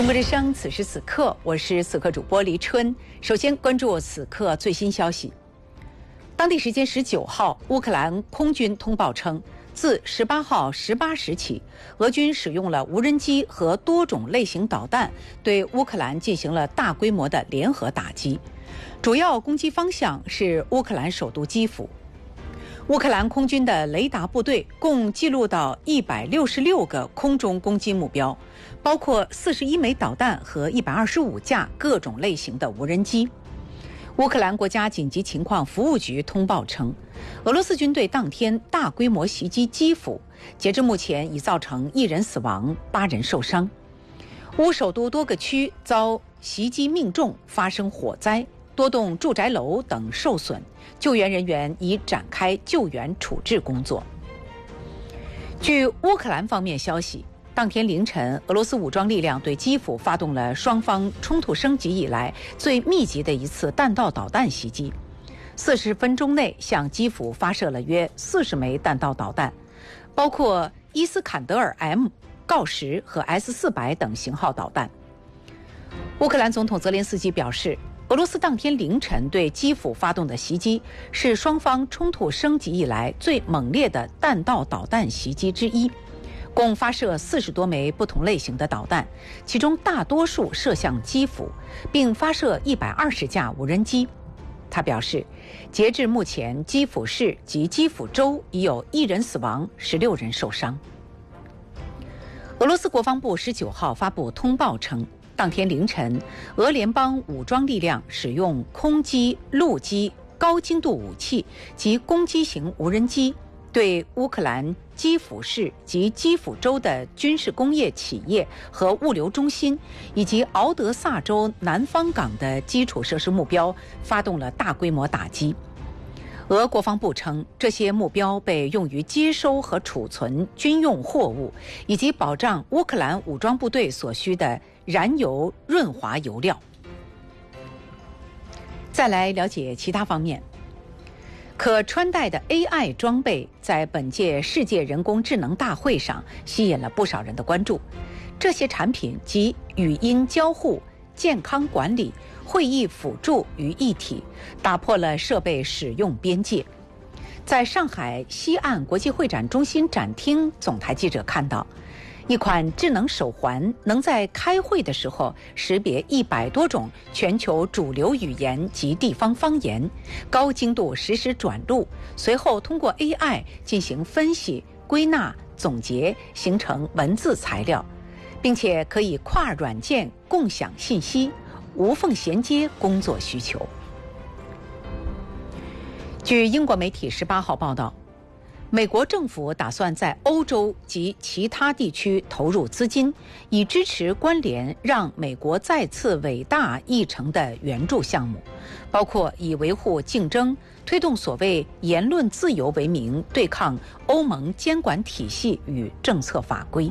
中国之声，此时此刻，我是此刻主播黎春。首先关注此刻最新消息。当地时间19号，乌克兰空军通报称，自18号18时起，俄军使用了无人机和多种类型导弹，对乌克兰进行了大规模的联合打击，主要攻击方向是乌克兰首都基辅。乌克兰空军的雷达部队共记录到166个空中攻击目标，包括41枚导弹和125架各种类型的无人机。乌克兰国家紧急情况服务局通报称，俄罗斯军队当天大规模袭击基辅，截至目前已造成1人死亡，8人受伤。乌首都多个区遭袭击命中，发生火灾，多栋住宅楼等受损，救援人员已展开救援处置工作。据乌克兰方面消息，当天凌晨，俄罗斯武装力量对基辅发动了双方冲突升级以来最密集的一次弹道导弹袭击。40分钟内向基辅发射了约40枚弹道导弹，包括伊斯坎德尔 M、锆石和 S-400等型号导弹。乌克兰总统泽连斯基表示，俄罗斯当天凌晨对基辅发动的袭击是双方冲突升级以来最猛烈的弹道导弹袭击之一，共发射40多枚不同类型的导弹，其中大多数射向基辅，并发射120架无人机。他表示，截至目前，基辅市及基辅州已有1人死亡，16人受伤。俄罗斯国防部19号发布通报称，当天凌晨，俄联邦武装力量使用空机、陆基、高精度武器及攻击型无人机，对乌克兰基辅市及基辅州的军事工业企业和物流中心，以及敖德萨州南方港的基础设施目标发动了大规模打击。俄国防部称，这些目标被用于接收和储存军用货物，以及保障乌克兰武装部队所需的燃油润滑油料。再来了解其他方面。可穿戴的 AI 装备在本届世界人工智能大会上吸引了不少人的关注。这些产品集语音交互、健康管理、会议辅助于一体，打破了设备使用边界。在上海西岸国际会展中心展厅，总台记者看到一款智能手环能在开会的时候识别100多种全球主流语言及地方方言，高精度实时转录，随后通过 AI 进行分析、归纳、总结，形成文字材料，并且可以跨软件共享信息，无缝衔接工作需求。据英国媒体18号报道，美国政府打算在欧洲及其他地区投入资金，以支持关联让美国再次伟大议程的援助项目，包括以维护竞争、推动所谓言论自由为名对抗欧盟监管体系与政策法规。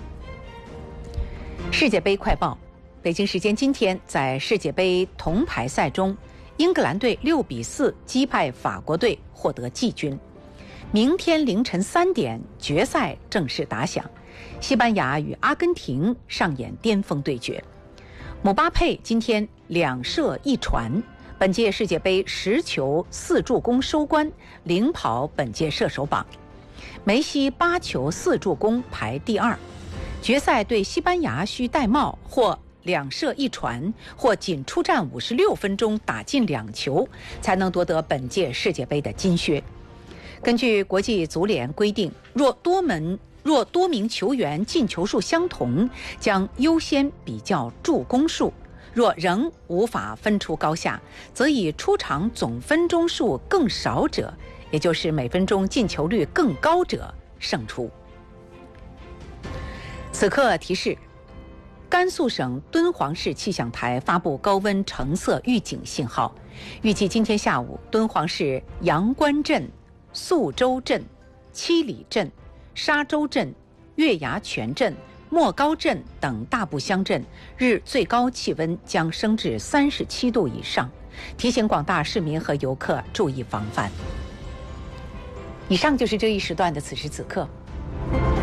世界杯快报：北京时间今天，在世界杯铜牌赛中，英格兰队6比4击败法国队，获得季军。明天凌晨3点，决赛正式打响，西班牙与阿根廷上演巅峰对决。姆巴佩今天2射1传，本届世界杯10球4助攻收官，领跑本届射手榜。梅西8球4助攻排第2。决赛对西班牙需戴帽或2射1传，或仅出战56分钟打进2球，才能夺得本届世界杯的金靴。根据国际足联规定，若多名球员进球数相同，将优先比较助攻数；若仍无法分出高下，则以出场总分钟数更少者，也就是每分钟进球率更高者胜出。此刻提示：甘肃省敦煌市气象台发布高温橙色预警信号，预计今天下午，敦煌市阳关镇、肃州镇、七里镇、沙洲镇、月牙泉镇、莫高镇等大部乡镇日最高气温将升至37度以上，提醒广大市民和游客注意防范。以上就是这一时段的此时此刻。